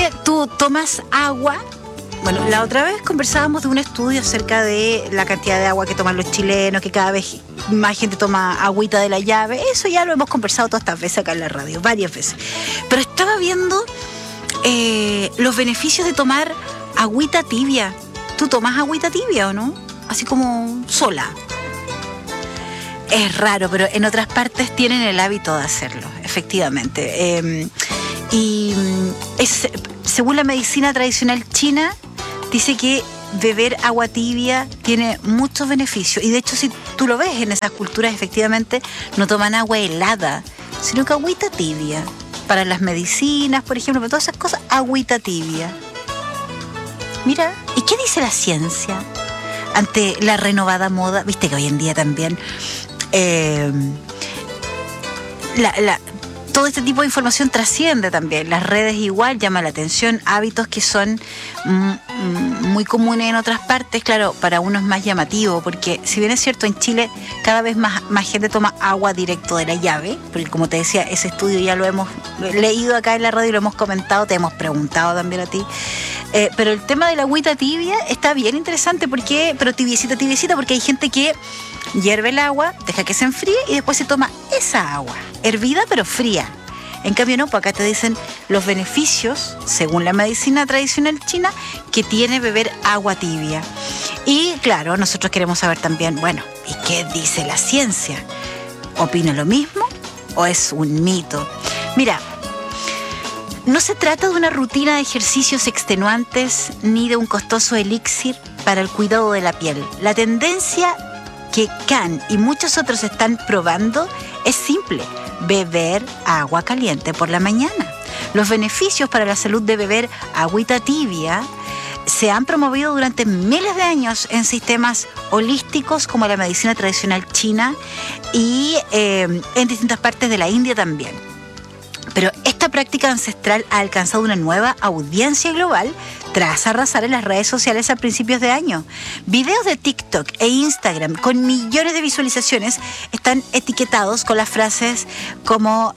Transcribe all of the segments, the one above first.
que tú tomas agua. Bueno, la otra vez conversábamos de un estudio acerca de la cantidad de agua que toman los chilenos, que cada vez más gente toma agüita de la llave. Eso ya lo hemos conversado todas estas veces acá en la radio, varias veces. Pero estaba viendo los beneficios de tomar agüita tibia. ¿Tú tomas agüita tibia o no? Así como sola. Es raro, pero en otras partes tienen el hábito de hacerlo, efectivamente. Según la medicina tradicional china, dice que beber agua tibia tiene muchos beneficios. Y de hecho, si tú lo ves en esas culturas, efectivamente, no toman agua helada, sino que agüita tibia. Para las medicinas, por ejemplo, para todas esas cosas, agüita tibia. Mira, ¿y qué dice la ciencia ante la renovada moda? Viste que hoy en día también todo este tipo de información trasciende también. Las redes igual llaman la atención, hábitos que son muy comunes en otras partes, claro, para uno es más llamativo, porque si bien es cierto, en Chile cada vez más gente toma agua directo de la llave, porque como te decía, ese estudio ya lo hemos leído acá en la radio y lo hemos comentado, te hemos preguntado también a ti. Pero el tema de la agüita tibia está bien interesante, pero tibiecita, porque hay gente que hierve el agua, deja que se enfríe y después se toma esa agua, hervida pero fría. En cambio no, pues acá te dicen los beneficios, según la medicina tradicional china, que tiene beber agua tibia. Y claro, nosotros queremos saber también, bueno, ¿y qué dice la ciencia? ¿Opina lo mismo o es un mito? Mira, no se trata de una rutina de ejercicios extenuantes ni de un costoso elixir para el cuidado de la piel. La tendencia que Can y muchos otros están probando es simple: beber agua caliente por la mañana. Los beneficios para la salud de beber agüita tibia se han promovido durante miles de años en sistemas holísticos como la medicina tradicional china y en distintas partes de la India también. Pero esta práctica ancestral ha alcanzado una nueva audiencia global tras arrasar en las redes sociales a principios de año. Videos de TikTok e Instagram con millones de visualizaciones están etiquetados con las frases como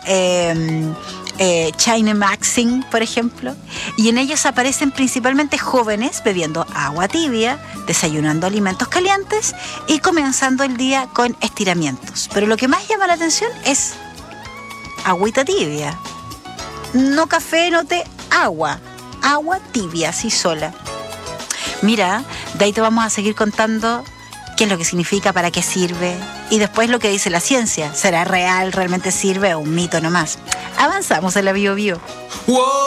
China Maxing, por ejemplo, y en ellos aparecen principalmente jóvenes bebiendo agua tibia, desayunando alimentos calientes y comenzando el día con estiramientos. Pero lo que más llama la atención es agüita tibia. No café, no té, agua tibia, así sola. Mira, de ahí te vamos a seguir contando qué es lo que significa, para qué sirve y después lo que dice la ciencia. ¿Será real, realmente sirve o un mito nomás? Avanzamos en la Bio Bio.